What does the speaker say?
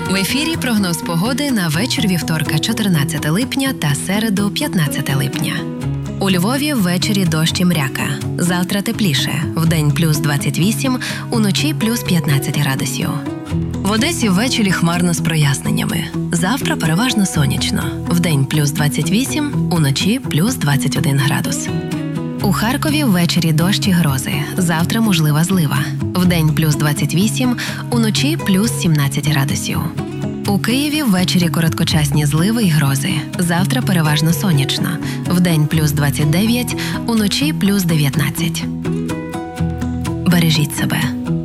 В ефірі прогноз погоди на вечір вівторка 14 липня та середу 15 липня. У Львові ввечері дощ і мряка. Завтра тепліше. Вдень плюс 28, уночі плюс 15 градусів. В Одесі ввечері хмарно з проясненнями. Завтра переважно сонячно. Вдень плюс 28, уночі плюс 21 градус. У Харкові ввечері дощ і грози. Завтра можлива злива. Вдень плюс 28, уночі плюс 17 градусів. У Києві ввечері короткочасні зливи і грози. Завтра переважно сонячно. Вдень плюс 29, уночі плюс 19. Бережіть себе.